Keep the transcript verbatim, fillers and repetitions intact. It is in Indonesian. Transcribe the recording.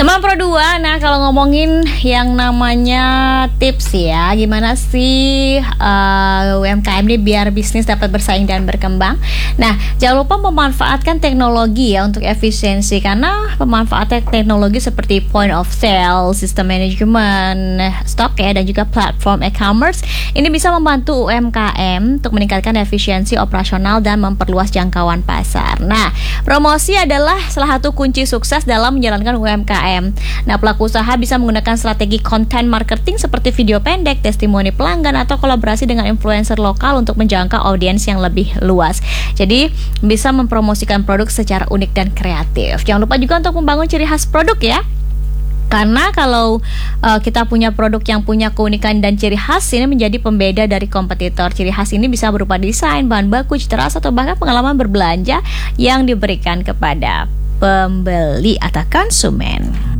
Teman Pro dua, nah kalau ngomongin yang namanya tips ya, gimana sih uh, U M K M ini biar bisnis dapat bersaing dan berkembang. Nah, jangan lupa memanfaatkan teknologi ya untuk efisiensi, karena pemanfaatan teknologi seperti point of sale, sistem manajemen stok ya, dan juga platform e-commerce ini bisa membantu U M K M untuk meningkatkan efisiensi operasional dan memperluas jangkauan pasar. Nah, promosi adalah salah satu kunci sukses dalam menjalankan U M K M. Nah, pelaku usaha bisa menggunakan strategi content marketing seperti video pendek, testimoni pelanggan, atau kolaborasi dengan influencer lokal untuk menjangkau audiens yang lebih luas. Jadi, bisa mempromosikan produk secara unik dan kreatif. Jangan lupa juga untuk membangun ciri khas produk ya. Karena kalau uh, kita punya produk yang punya keunikan dan ciri khas, ini menjadi pembeda dari kompetitor. Ciri khas ini bisa berupa desain, bahan baku, cita rasa, atau bahkan pengalaman berbelanja yang diberikan kepada pembeli atau konsumen.